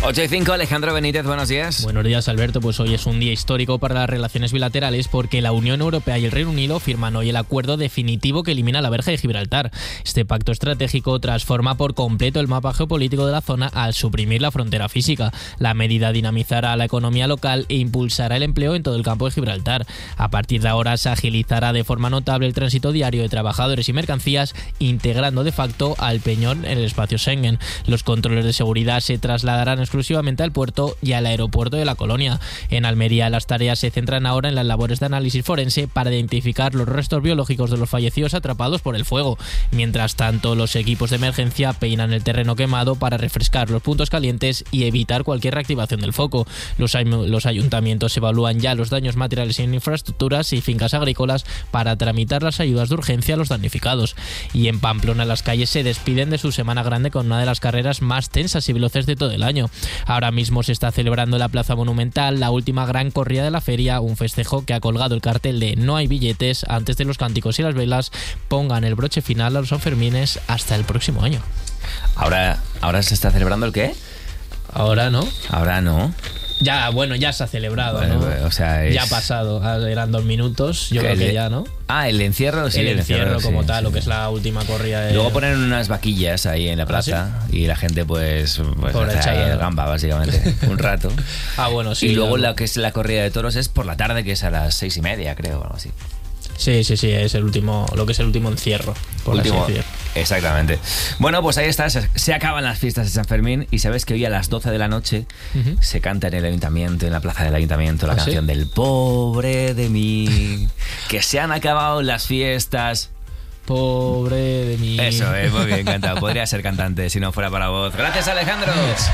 8:05, Alejandro Benítez, buenos días. Buenos días, Alberto. Pues hoy es un día histórico para las relaciones bilaterales porque la Unión Europea y el Reino Unido firman hoy el acuerdo definitivo que elimina la verja de Gibraltar. Este pacto estratégico transforma por completo el mapa geopolítico de la zona al suprimir la frontera física. La medida dinamizará la economía local e impulsará el empleo en todo el campo de Gibraltar. A partir de ahora se agilizará de forma notable el tránsito diario de trabajadores y mercancías, integrando de facto al Peñón en el espacio Schengen. Los controles de seguridad se trasladarán exclusivamente al puerto y al aeropuerto de La Colonia. En Almería las tareas se centran ahora en las labores de análisis forense para identificar los restos biológicos de los fallecidos atrapados por el fuego. Mientras tanto, los equipos de emergencia peinan el terreno quemado para refrescar los puntos calientes y evitar cualquier reactivación del foco. Los ayuntamientos evalúan ya los daños materiales en infraestructuras y fincas agrícolas para tramitar las ayudas de urgencia a los damnificados. Y en Pamplona las calles se despiden de su Semana Grande con una de las carreras más tensas y veloces de todo el año. Ahora mismo se está celebrando en la Plaza Monumental la última gran corrida de la feria, un festejo que ha colgado el cartel de "No hay billetes" antes de los cánticos y las velas pongan el broche final a los Sanfermines hasta el próximo año. ¿Ahora se está celebrando el qué? Ahora no. Ahora no. Ya, bueno, ya se ha celebrado, ¿no? O sea, ya ha pasado, eran 2 minutos, yo creo que ya, ¿no? Ah, el encierro, sí. El encierro como sí, tal, sí. Lo que es la última corrida de... Luego ponen unas vaquillas ahí en la plaza, ¿sí? Y la gente pues hace ahí el gamba, básicamente, un rato. Bueno, sí. Y luego lo que es la corrida de toros es por la tarde, que es a las 6:30, creo, o algo así. Sí, es el último, lo que es el último encierro, por así decir. Exactamente. Bueno, pues ahí está, se acaban las fiestas de San Fermín y sabes que hoy a las 12 de la noche se canta en el ayuntamiento, en la plaza del ayuntamiento, la canción del "Pobre de mí", que se han acabado las fiestas. Pobre de mí. Eso, muy bien cantado. Podría ser cantante si no fuera para voz. Gracias, Alejandro.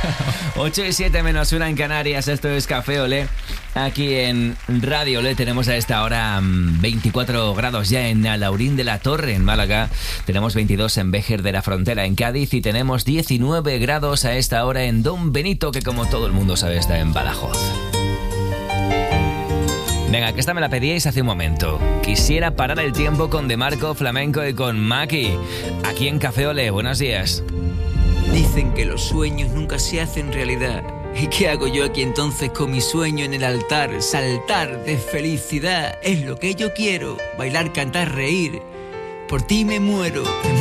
8:07 menos 1 en Canarias. Esto es Café Olé. Aquí en Radio Olé tenemos a esta hora 24 grados ya en Alaurín de la Torre, en Málaga. Tenemos 22 en Béjar de la Frontera, en Cádiz. Y tenemos 19 grados a esta hora en Don Benito, que como todo el mundo sabe está en Badajoz. Venga, que esta me la pedíais hace un momento. Quisiera parar el tiempo con De Marco, Flamenco y con Maki. Aquí en Café Olé, buenos días. Dicen que los sueños nunca se hacen realidad. ¿Y qué hago yo aquí entonces con mi sueño en el altar? Saltar de felicidad es lo que yo quiero. Bailar, cantar, reír. Por ti me muero.